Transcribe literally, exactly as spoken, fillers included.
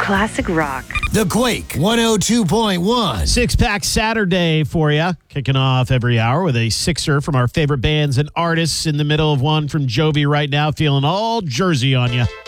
Classic rock. The Quake one oh two point one. Six Pack Saturday for you. Kicking off every hour with a sixer from our favorite bands and artists. In the middle of one from Jovi right now, feeling all Jersey on you.